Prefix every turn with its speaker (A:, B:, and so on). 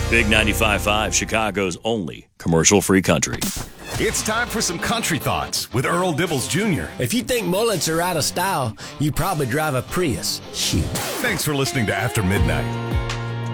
A: Big 95.5, Chicago's only commercial-free country.
B: It's time for some country thoughts with Earl Dibbles Jr.
C: If you think mullets are out of style, you probably drive a Prius. Shoot.
B: Thanks for listening to After Midnight.